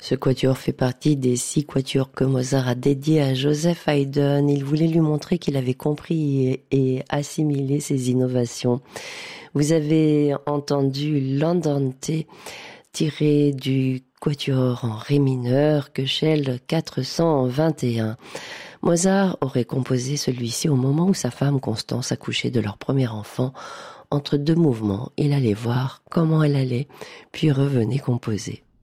Ce quatuor fait partie des 6 quatuors que Mozart a dédiés à Joseph Haydn. Il voulait lui montrer qu'il avait compris et assimilé ses innovations. Vous avez entendu l'Andante tiré du quatuor en ré mineur, Köchel 421. Mozart aurait composé celui-ci au moment où sa femme Constance accouchait de leur premier enfant. Entre 2 mouvements, il allait voir comment elle allait, puis revenait composer.